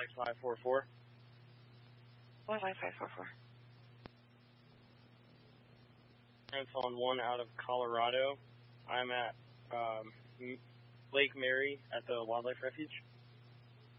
Wildlife 544. Wildlife 544. I'm on 1 out of Colorado. I'm at Lake Mary at the Wildlife Refuge.